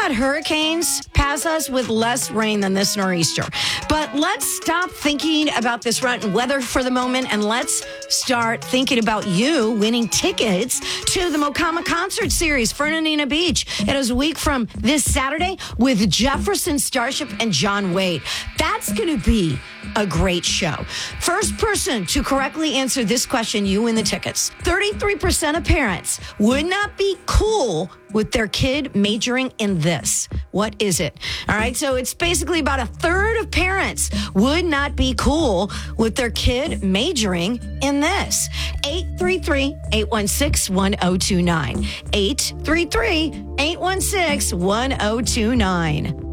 had hurricanes pass us with less rain than this nor'easter. But let's stop thinking about this rotten weather for the moment, and let's start thinking about you winning tickets to the Mocama Concert Series, Fernandina Beach. It is a week from this Saturday with Jefferson Starship and John Wade. That's going to be a great show. First person to correctly answer this question, you win the tickets. 33% of parents would not be cool with their kid majoring in this. What is it? All right, so it's basically about a third of parents would not be cool with their kid majoring in this. 833-816-1029. 833-816-1029.